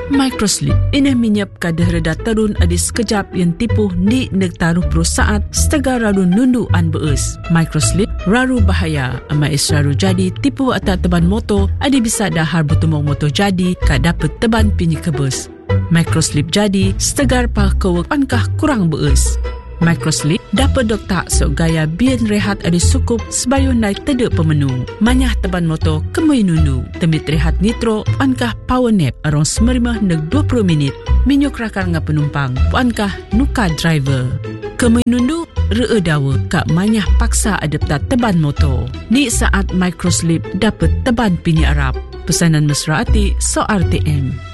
Microslip ini minyap kadar reda terun adis sekejap yang tipu ni nektaruh saat setengah raru nundu an beus. Microslip raru bahaya ama israru jadi tipu atas teban motor adi bisa dahar bertumong motor jadi ka dapat teban pinyi kebus. Microslip jadi setegar pah kewek pankah kurang beus. Microslip dapat doktak sok gaya bian rehat ada sukup sebayun naik tedek pemenu. Manyah teban motor kemui nundu. Temit rehat nitro puankah power nap arong 15 neg 20 minit. Minyuk rakar nga penumpang puankah nuka driver. Kemui nundu ree dawa kak manyah paksa adaptat teban motor. Ni saat Microslip dapat teban pini Arab. Pesanan mesra ati so RTM.